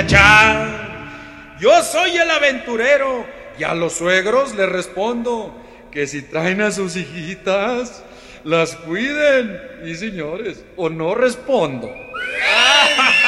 cha. Yo soy el aventurero y a los suegros les respondo que si traen a sus hijitas, las cuiden. Y señores, o no respondo.